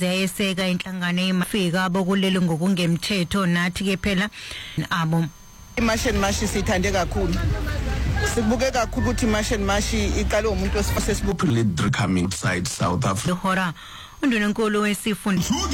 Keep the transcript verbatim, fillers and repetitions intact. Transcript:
ziyayeseka inhlangano emafika bokulele ngokungemthetho nathi ke phela abo iMarch and March sithande kakhulu sibuke kakhulu ukuthi March and March iqale umuntu osesibuke lead coming side South Africa lehora undunankulu wesifunda